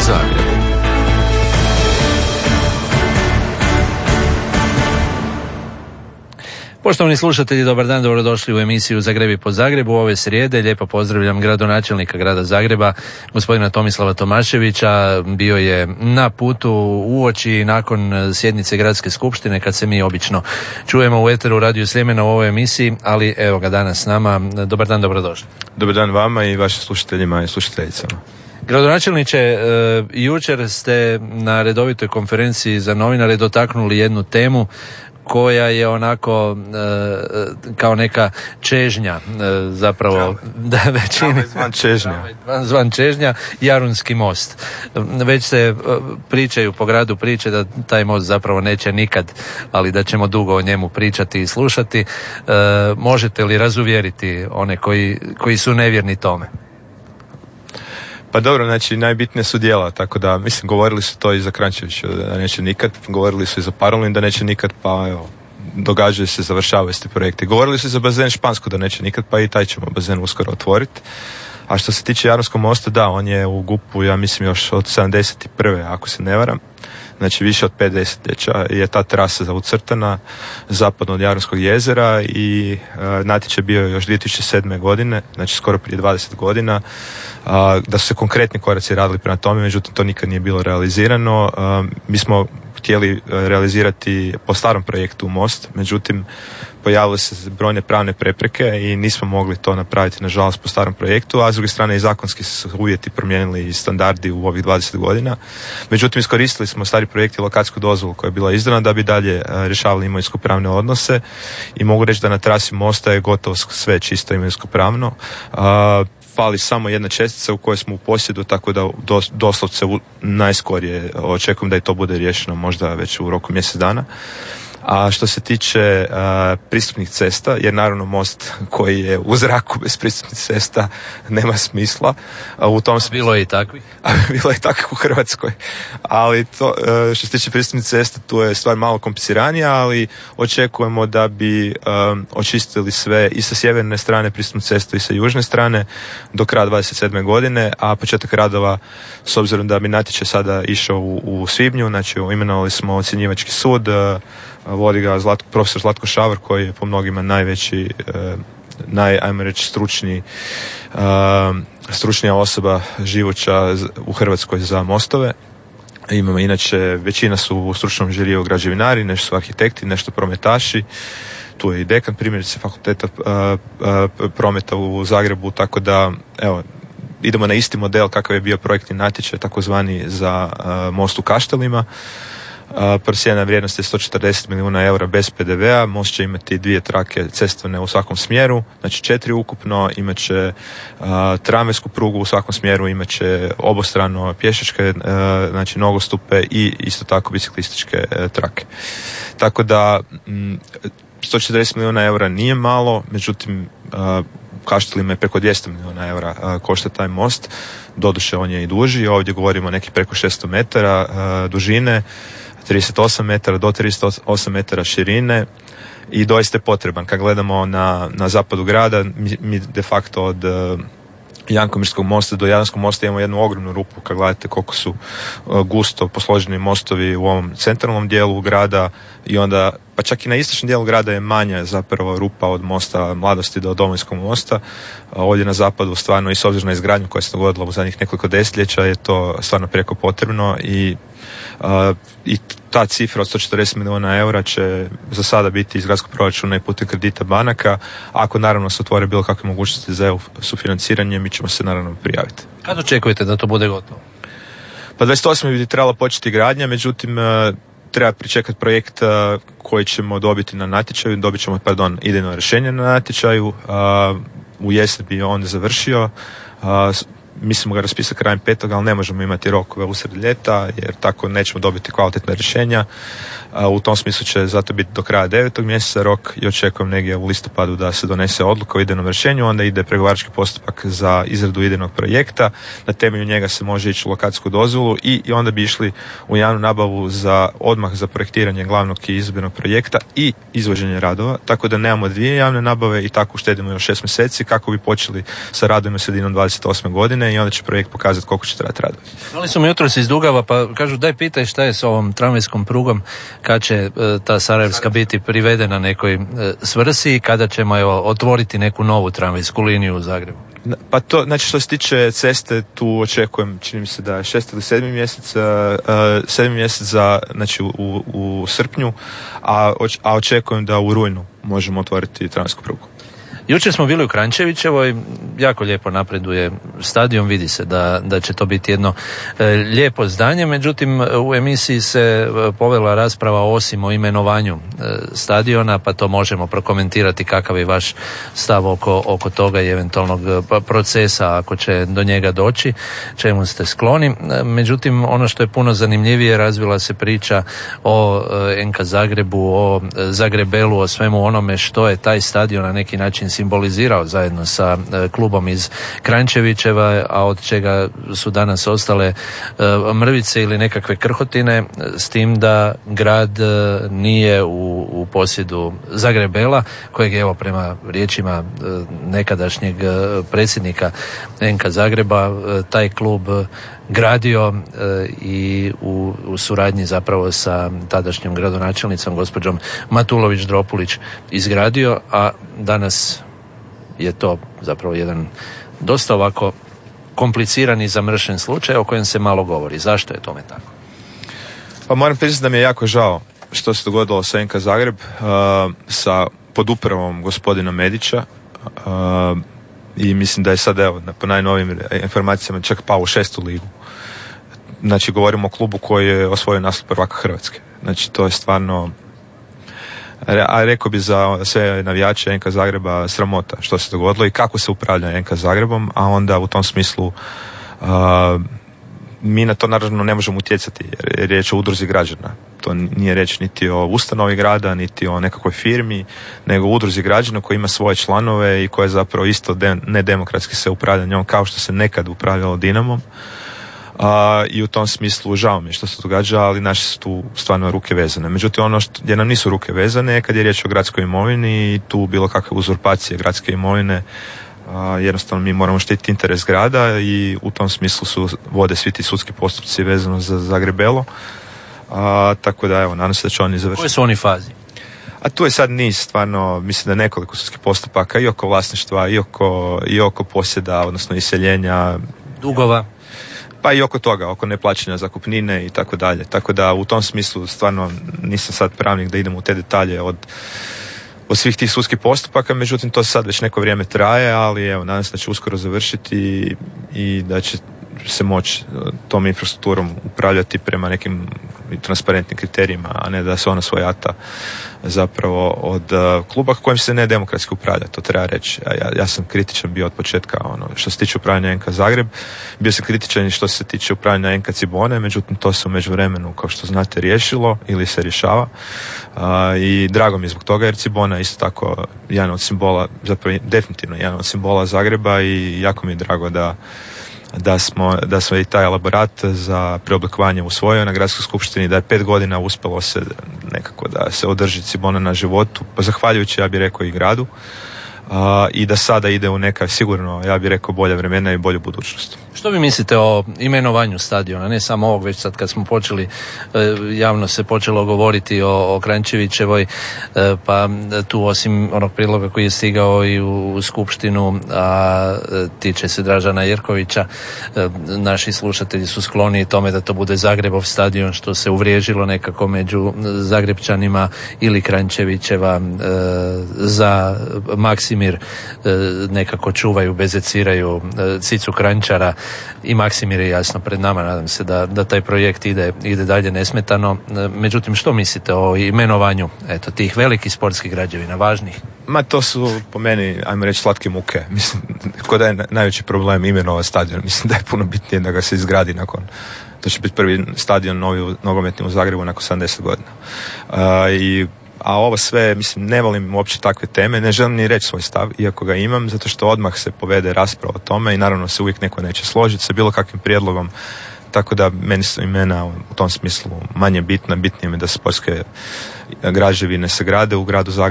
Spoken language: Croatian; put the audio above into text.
Zagrebu. Poštovani slušatelji, dobar dan, dobrodošli u emisiju Zagrebi po Zagrebu. Ove srijede lijepo pozdravljam gradonačelnika grada Zagreba, gospodina Tomislava Tomaševića. Bio je na putu uoči nakon sjednice gradske skupštine, kad se mi obično čujemo u eteru Radio Sljemena u ovoj emisiji, ali evo ga danas s nama. Dobar dan, dobrodošli. Dobar dan vama i vašim slušateljima i slušateljicama. Gradonačelniče, jučer ste na redovitoj konferenciji za novinare dotaknuli jednu temu koja je onako kao neka čežnja zapravo da većini zvan čežnja, Jarunski most. Već se pričaju po gradu priče da taj most zapravo neće nikad, ali da ćemo dugo o njemu pričati i slušati. Možete li razuvjeriti one koji su nevjerni tome? Pa dobro, znači najbitnije su djela, tako da mislim govorili su to i za Kranjčeviću da neće nikad, govorili su i za Parolin da neće nikad, pa evo, događaju se, završavaju se ti projekti. Govorili su i za bazen Špansku da neće nikad, pa i taj ćemo bazen uskoro otvoriti. A što se tiče Jarunskog mosta, da, on je u GUP-u, ja mislim još od 71. ako se ne varam. Znači više od 5 desetljeća je ta trasa ucrtana zapadno od Jarunskog jezera i natječaj bio još 2007. godine, znači skoro prije 20 godina, da su se konkretni koraci radili prema tome, međutim to nikad nije bilo realizirano. Mi smo htjeli realizirati po starom projektu most, međutim pojavile se brojne pravne prepreke i nismo mogli to napraviti nažalost po starom projektu, a s druge strane i zakonski su uvjeti promijenili i standardi u ovih 20 godina. Međutim, iskoristili smo stari projekt i lokacijsku dozvolu koja je bila izdana da bi dalje rješavali imovinsko-pravne odnose i mogu reći da na trasi mosta je gotovo sve čisto imovinsko-pravno. Fali samo jedna čestica u kojoj smo u posjedu, tako da doslovce najskorije očekujem da i to bude riješeno možda već u roku mjesec dana. A što se tiče pristupnih cesta, jer naravno most koji je u zraku bez pristupnih cesta nema smisla. U tom bilo je i takvih. Bilo je i takvih u Hrvatskoj. Ali to, što se tiče pristupnih cesta, tu je stvar malo kompliciranija, ali očekujemo da bi očistili sve i sa sjeverne strane pristupnu cestu i sa južne strane do kraja 27. godine, a početak radova, s obzirom da bi natječaj sada išao u svibnju, znači imenovali smo ocjenjivački sud, vodi ga profesor Zlatko Šavor koji je po mnogima najveći, ajmo reći stručnija osoba živuća u Hrvatskoj za mostove. Imamo inače, većina su u stručnom žiriju građevinari, nešto su arhitekti, nešto prometaši. Tu je i dekan primjerice fakulteta prometa u Zagrebu, tako da evo, idemo na isti model kakav je bio projektni natječaj, takozvani za most u Kaštelima. Procijenjena vrijednost je 140 milijuna eura bez PDV-a. Most će imati 2 trake cestovne u svakom smjeru, znači 4 ukupno, imat će tramvajsku prugu u svakom smjeru, imat će obostrano pješačke, znači nogostupe i isto tako biciklističke trake. Tako da 140 milijuna eura nije malo, međutim Kaštelima je preko 200 milijuna eura košta taj most, doduše on je i duži, ovdje govorimo o nekih preko 600 metara dužine, 38 metara do 38 metara širine i doista je potreban. Kad gledamo na zapadu grada, mi de facto od Jankomirskog mosta do Jadranskog mosta imamo jednu ogromnu rupu kad gledate koliko su gusto posloženi mostovi u ovom centralnom dijelu grada i onda pa čak i na istočnom dijelu grada je manja zapravo rupa od mosta Mladosti do Domovinskog mosta. Ovdje na zapadu stvarno i s obzirom na izgradnju koja se dogodila u zadnjih nekoliko desetljeća je to stvarno prijeko potrebno i ta cifra od 140 milijuna eura će za sada biti iz gradskog proračuna i putem kredita banaka. Ako naravno se otvore bilo kakve mogućnosti za EU sufinanciranje, mi ćemo se naravno prijaviti. Kad očekujete da to bude gotovo? Pa 28. bi trebala početi gradnja, međutim treba pričekati projekt koji ćemo dobiti na natječaju, dobit ćemo idejno rješenje na natječaju, u jesen bi on završio, mislimo ga raspisati krajem 5. ali ne možemo imati rokove usred ljeta jer tako nećemo dobiti kvalitetna rješenja. U tom smislu će zato biti do kraja 9. mjeseca rok i očekujem negdje u listopadu da se donese odluka o idejnom rješenju, onda ide pregovarački postupak za izradu idejnog projekta, na temelju njega se može ići u lokacijsku dozvolu i onda bi išli u javnu nabavu odmah za projektiranje glavnog i izvedbenog projekta i izvođenje radova, tako da nemamo 2 javne nabave i tako uštedimo još 6 mjeseci kako bi počeli sa radovima sredinom 28. godine godine i onda će projekt pokazati koliko će trebati radovi. Ali su mi jutros iz Dugava pa kažu daj pitaj šta je s ovom tramvajskom prugom, kad će ta Sarajevska biti privedena nekoj svrsi i kada ćemo otvoriti neku novu tramvajsku liniju u Zagrebu. Pa to, znači što se tiče ceste, tu očekujem, čini mi se da je 6. ili 7. mjesec, 7. mjesec znači u srpnju, a očekujem da u rujnu možemo otvoriti tramvajsku prugu. Jučer smo bili u Kranjčevićevoj, jako lijepo napreduje stadion, vidi se da će to biti jedno lijepo zdanje, međutim u emisiji se povela rasprava osim o imenovanju stadiona, pa to možemo prokomentirati kakav je vaš stav oko toga i eventualnog procesa ako će do njega doći, čemu ste skloni. Međutim, ono što je puno zanimljivije, razvila se priča o NK Zagrebu, o Zagrebelu, o svemu onome što je taj stadion na neki način simbolizirao zajedno sa klubom iz Kranjčevićeva, a od čega su danas ostale mrvice ili nekakve krhotine, s tim da grad nije u posjedu Zagrebela, kojeg je evo prema riječima nekadašnjeg predsjednika NK Zagreba taj klub gradio i u suradnji zapravo sa tadašnjom gradonačelnicom gospođom Matulović-Dropulić izgradio, a danas je to zapravo jedan dosta ovako kompliciran i zamršen slučaj o kojem se malo govori. Zašto je tome tako? Pa moram priznati da mi je jako žao što se dogodilo sa NK Zagreb, sa pod upravom gospodina Medića, i mislim da je sad evo po najnovijim informacijama čak pao u 6. ligu. Znači govorimo o klubu koji je osvojio naslov prvaka Hrvatske. Znači to je stvarno, a rekao bi za sve navijače NK Zagreba sramota što se dogodilo i kako se upravlja NK Zagrebom, a onda u tom smislu mi na to naravno ne možemo utjecati jer je riječ o udruzi građana. To nije riječ niti o ustanovi grada, niti o nekakvoj firmi, nego o udruzi građana koji ima svoje članove i koje zapravo isto nedemokratski se upravlja njom kao što se nekad upravljalo Dinamom. I u tom smislu žao mi je što se događa, ali naše su tu stvarno ruke vezane. Međutim, ono gdje nam nisu ruke vezane kad je riječ o gradskoj imovini i tu bilo kakve uzurpacije gradske imovine, jednostavno mi moramo štititi interes grada i u tom smislu vode svi ti sudski postupci vezano za Zagrebelo. Tako da evo, nadam se da će oni završiti. Koje su oni fazi? A tu je sad niz, stvarno, mislim da nekoliko sudskih postupaka i oko vlasništva, i oko posjeda, odnosno iseljenja. Dugova. Pa i oko toga, oko neplaćanja zakupnine i tako dalje. Tako da u tom smislu stvarno nisam sad pravnik da idem u te detalje od svih tih sudskih postupaka, međutim to sad već neko vrijeme traje, ali evo, nadam se da će uskoro završiti i da će se moći tom infrastrukturom upravljati prema nekim transparentnim kriterijima, a ne da se ona svojata zapravo od kluba kojim se ne demokratski upravlja, to treba reći. Ja sam kritičan bio od početka što se tiče upravljanja NK Zagreb, bio sam kritičan i što se tiče upravljanja NK Cibone, međutim to se u međuvremenu, kao što znate, riješilo ili se rješava i drago mi je zbog toga jer Cibona je isto tako jedan od simbola, zapravo definitivno jedan od simbola Zagreba i jako mi je drago da smo i taj elaborat za preoblikovanje usvojio na gradskoj skupštini, da je 5 godina uspjelo se nekako da se održi Cibona na životu, pa zahvaljujući, ja bih rekao, i gradu, i da sada ide u neka sigurno, ja bih rekao, bolja vremena i bolju budućnost. Što vi mislite o imenovanju stadiona, ne samo ovog, već sad kad smo počeli, javno se počelo govoriti o Kranjčevićevoj, pa tu osim onog prijedloga koji je stigao i u skupštinu, a tiče se Dražana Jerkovića, naši slušatelji su skloni tome da to bude Zagrebov stadion, što se uvriježilo nekako među Zagrebčanima, ili Kranjčevićeva za Maksimir nekako čuvaju, bezeciraju Cicu Kranjčara i Maksimir je jasno pred nama, nadam se da taj projekt ide dalje nesmetano. Međutim, što mislite o imenovanju tih velikih sportskih građevina, važnih? Ma to su po meni, ajmo reći, slatke muke. Mislim, ko da je najveći problem imenovati stadion. Mislim da je puno bitnije da ga se izgradi nakon, to će biti prvi stadion novi nogometni u Zagrebu nakon 70 godina. A ovo sve, mislim, ne volim uopće takve teme, ne želim ni reći svoj stav, iako ga imam, zato što odmah se povede rasprava o tome i naravno se uvijek neko neće složiti sa bilo kakvim prijedlogom, tako da meni su imena u tom smislu manje bitna, bitnije mi da sportske građevine se grade u gradu Zagrebu.